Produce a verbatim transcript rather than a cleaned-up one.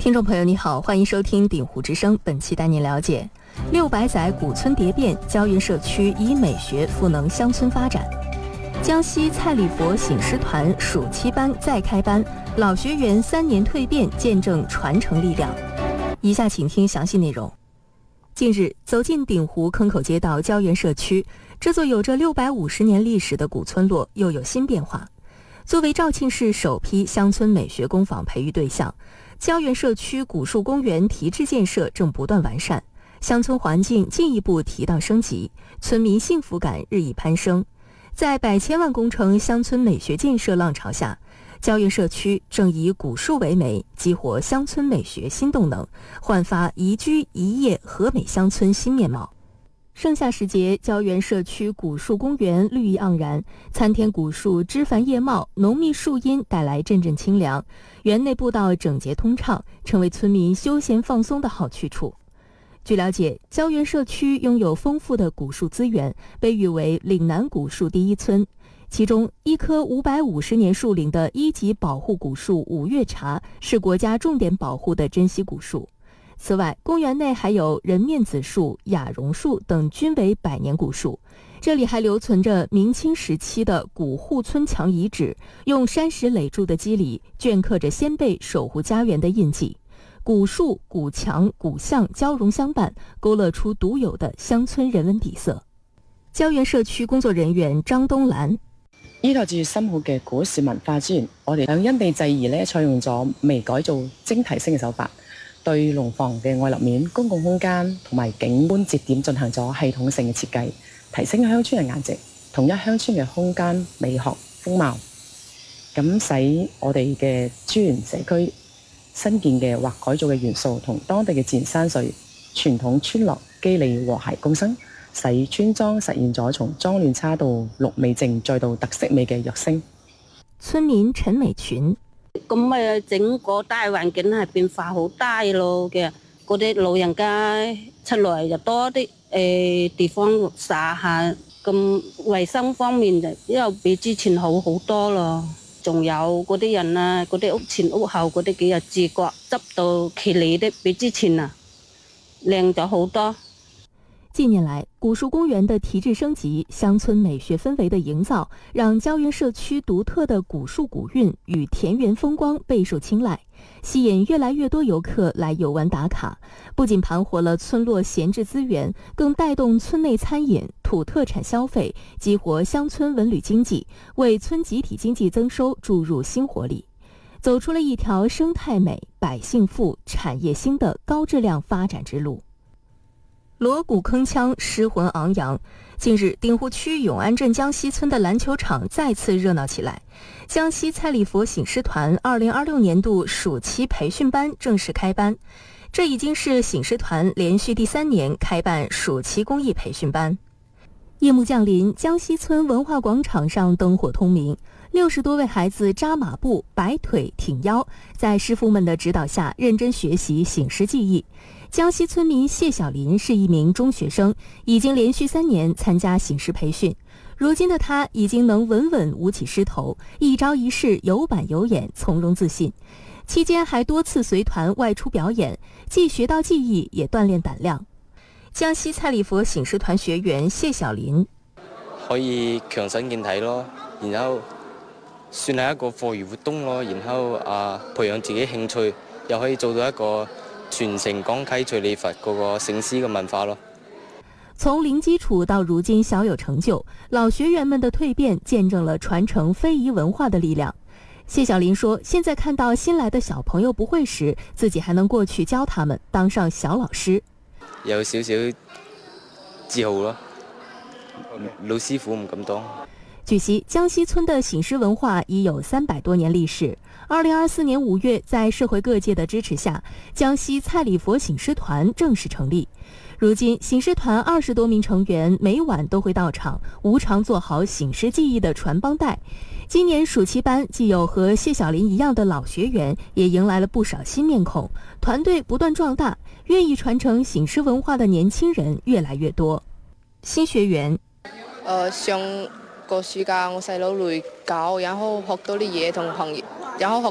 听众朋友你好，欢迎收听鼎湖之声，本期带您了解六百载古村蝶变，胶原社区以美学赋能乡村发展。江西蔡礼佛醒狮团暑期班再开班，老学员三年蜕变，见证传承力量。以下请听详细内容。近日，走进鼎湖坑口街道胶原社区，这座有着六百五十年历史的古村落又有新变化。作为肇庆市首批乡村美学工坊培育对象，胶原社区古树公园提质建设正不断完善，乡村环境进一步提档升级，村民幸福感日益攀升。在百千万工程乡村美学建设浪潮下，胶原社区正以古树为媒，激活乡村美学新动能，焕发宜居宜业和美乡村新面貌。盛夏时节，胶原社区古树公园绿意盎然，参天古树枝繁叶茂，浓密树荫带来阵阵清凉，园内步道整洁通畅，成为村民休闲放松的好去处。据了解，胶原社区拥有丰富的古树资源，被誉为岭南古树第一村。其中，一棵五百五十年树龄的一级保护古树五月茶是国家重点保护的珍稀古树。此外，公园内还有人面子树、雅榕树等均为百年古树。这里还留存着明清时期的古护村墙遗址，用山石垒筑的基里镌刻着先辈守护家园的印记。古树、古墙、古巷交融相伴，勾勒出独有的鄉村人文底色。膠原社區工作人員張東蘭： 依託住深厚嘅古樹文化資源，我哋響因地制宜咧，採用咗微改造、精提升嘅手法，對農房嘅外立面、公共空間同埋景觀節點進行咗系統性嘅設計，提升鄉村嘅顏值，統一鄉村嘅空間美學風貌，咁使我哋嘅資源社區新建嘅或改造嘅元素同當地嘅自然山水、傳統村落肌理和諧共生，使村莊實現咗從髒亂差到綠美靜再到特色美嘅躍升。 村民陳美群： 咁咪整個大環境係變化好大咯嘅，嗰啲老人家出來又多啲誒、呃、地方耍下，咁衞生方面就因為比之前好好多咯。仲有嗰啲人啊，嗰啲屋前屋後嗰啲幾日自覺執到企理的比之前啊靚咗好多。 近年來，古樹公園的提質升級、鄉村美學氛圍的營造，讓膠原社區獨特的古樹古韻與田園風光備受青睞，吸引越來越多遊客來遊玩打卡。不僅盤活了村落閒置資源，更帶動村內餐飲、土特產消費，激活鄉村文旅經濟，為村集體經濟增收注入新活力，走出了一條生態美、百姓富、產業興的高質量發展之路。鑼鼓鏗鏘，詩魂昂揚。近日，鼎湖區永安鎮江西村的籃球場再次熱鬧起來。江西蔡禮佛醒獅團二零二六年度暑期培訓班正式開班，這已經是醒獅團連續第三年開辦暑期公益培訓班。夜幕降臨，江西村文化廣場上燈火通明，六十多位孩子扎馬步、擺腿、挺腰，在師傅們的指導下認真學習醒獅技藝。江西村民謝小林是一名中學生，已經連續三年參加醒獅培訓。如今的他已經能穩穩舞起獅頭，一招一式有板有眼，從容自信。期間還多次隨團外出表演，既學到技藝，也鍛鍊膽量。江西蔡禮佛醒獅團學員謝小林： 可以強身健體咯，然後算係一個課餘活動咯，然後啊培養自己興趣，又可以做到一個傳承廣啟隨禮佛嗰個醒獅嘅文化咯。 從零基礎到如今小有成就，老學員們的蛻變見證了傳承非遺文化的力量。謝小林說，現在看到新來的小朋友不會時，自己還能過去教他們，當上小老師， 有少少自豪咯，老師傅唔敢當。 據悉，江西村的醒獅文化已有三百多年歷史。二零二四年五月，在社會各界的支持下，江西蔡禮佛醒獅團正式成立。如今，醒獅團二十多名成員每晚都會到場，無償做好醒獅技藝的傳幫帶。今年暑期班既有和謝小林一樣的老學員，也迎來了不少新面孔，團隊不斷壯大，願意傳承醒獅文化的年輕人越來越多。新學員： 呃，上個暑假我細佬嚟教，然後學到啲嘢同朋友，然後學